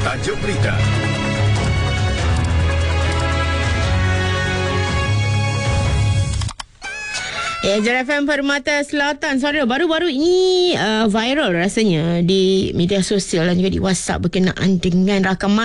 Tajuk berita. Jar FM Permata Selatan. Saudara, baru-baru ini viral rasanya di media sosial dan juga di WhatsApp berkenaan dengan rakaman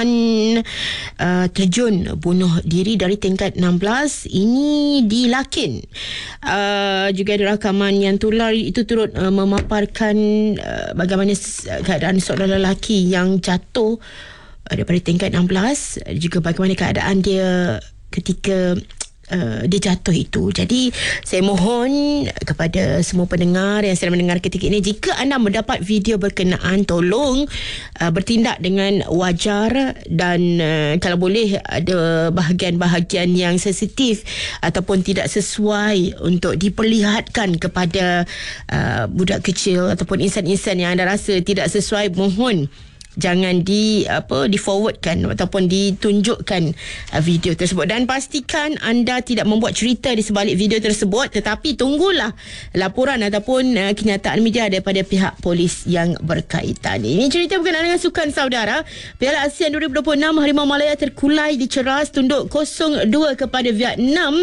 terjun bunuh diri dari tingkat 16 ini di Lakin. Juga ada rakaman yang tular itu turut memaparkan bagaimana keadaan seorang lelaki yang jatuh daripada tingkat 16, juga bagaimana keadaan dia ketika dia jatuh itu. Jadi saya mohon kepada semua pendengar yang sedang mendengar ketika ini, jika anda mendapat video berkenaan, tolong bertindak dengan wajar dan kalau boleh ada bahagian-bahagian yang sensitif ataupun tidak sesuai untuk diperlihatkan kepada budak kecil ataupun insan-insan yang anda rasa tidak sesuai, mohon jangan di forwardkan ataupun ditunjukkan video tersebut, dan pastikan anda tidak membuat cerita di sebalik video tersebut, tetapi tunggulah laporan ataupun kenyataan media daripada pihak polis yang berkaitan. Ini cerita berkenaan dengan sukan, saudara. Piala ASEAN 2026, Harimau Malaya terkulai diceras tunduk 0-2 kepada Vietnam.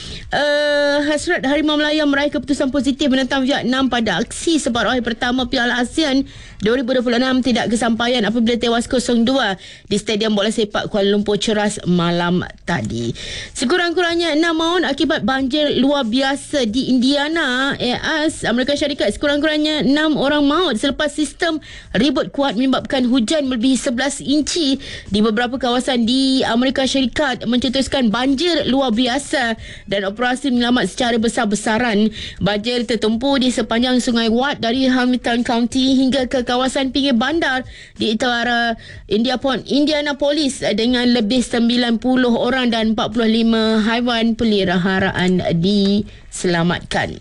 Hasrat Harimau Malaya meraih keputusan positif menentang Vietnam pada aksi separuh akhir pertama Piala ASEAN 2026 tidak kesampaian apabila tewas 0-2 di Stadium Bola Sepak Kuala Lumpur Ceras malam tadi. Sekurang-kurangnya 6 maut akibat banjir luar biasa di Indiana, Amerika Syarikat. Sekurang-kurangnya 6 orang maut selepas sistem ribut kuat menyebabkan hujan melebihi 11 inci di beberapa kawasan di Amerika Syarikat, mencetuskan banjir luar biasa dan operasi menyelamat secara besar-besaran. Banjir tertumpu di sepanjang Sungai Watt dari Hamilton County hingga ke kawasan pinggir bandar di utara Indianapolis dengan lebih 90 orang dan 45 haiwan peliharaan diselamatkan.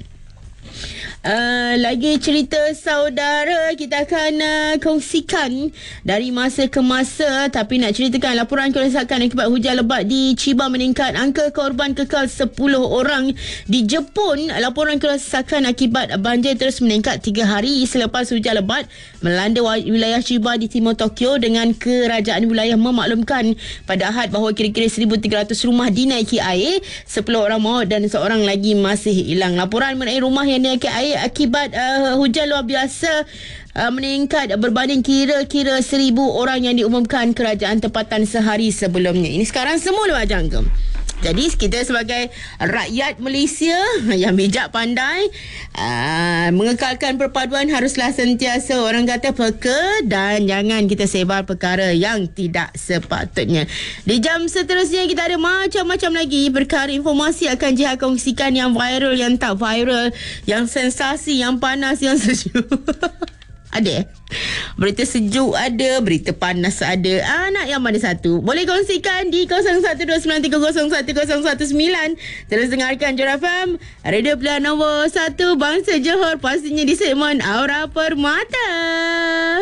Lagi cerita, saudara, kita akan kongsikan dari masa ke masa, tapi nak ceritakan laporan kerosakan akibat hujan lebat di Chiba meningkat, angka korban kekal 10 orang. Di Jepun, laporan kerosakan akibat banjir terus meningkat 3 hari selepas hujan lebat melanda wilayah Chiba di timur Tokyo, dengan kerajaan wilayah memaklumkan pada Ahad bahawa kira-kira 1,300 rumah dinaiki air, 10 orang maut dan seorang lagi masih hilang. Laporan mengenai rumah yang dinaiki air akibat hujan luar biasa meningkat berbanding kira-kira 1,000 orang yang diumumkan kerajaan tempatan sehari sebelumnya. Ini sekarang semua luar jangka. Jadi kita sebagai rakyat Malaysia yang bijak pandai, mengekalkan perpaduan haruslah sentiasa, orang kata, peka, dan jangan kita sebar perkara yang tidak sepatutnya. Di jam seterusnya kita ada macam-macam lagi perkara informasi akan Jihan kongsikan, yang viral, yang tak viral, yang sensasi, yang panas, yang sejuk. Ada berita sejuk ada, berita panas ada. Nak yang mana satu? Boleh kongsikan di 0129301019. Terus dengarkan Jar FM, radio pilihan nombor 1 Bangsa Johor, pastinya di segmen Aura Permata.